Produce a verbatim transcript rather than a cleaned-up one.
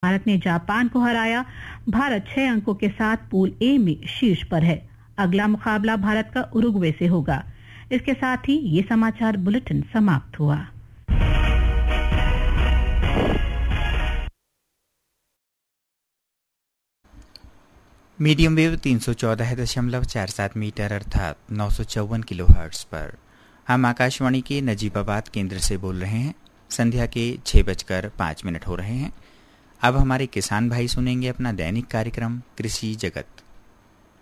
भारत ने जापान को हराया। भारत छह अंकों के साथ पूल ए में शीर्ष पर है। अगला मुकाबला भारत का उरुग्वे से होगा। इसके साथ ही ये समाचार बुलेटिन समाप्त हुआ। मीडियम वेव तीन सौ चौदह दशमलव चार सात मीटर अर्थात नौ सौ चौवन किलो हर्ट्ज पर हम आकाशवाणी के नजीबाबाद केंद्र से बोल रहे हैं। संध्या के छः बजकर पाँच मिनट हो रहे हैं। अब हमारे किसान भाई सुनेंगे अपना दैनिक कार्यक्रम कृषि जगत।